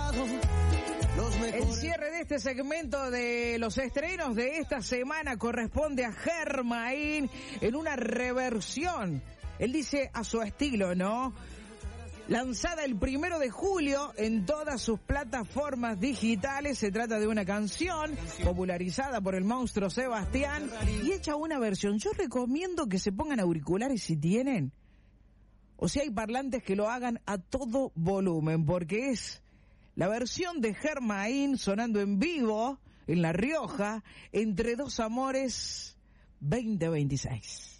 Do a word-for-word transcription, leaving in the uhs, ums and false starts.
pasado. El cierre de este segmento de los estrenos de esta semana corresponde a Germain en una reversión. Él dice a su estilo, ¿no? Lanzada el primero de julio en todas sus plataformas digitales, se trata de una canción popularizada por el monstruo Sebastián y hecha una versión. Yo recomiendo que se pongan auriculares si tienen, o si hay parlantes, que lo hagan a todo volumen, porque es la versión de Germain sonando en vivo en La Rioja, Entre dos amores veinte veintiséis.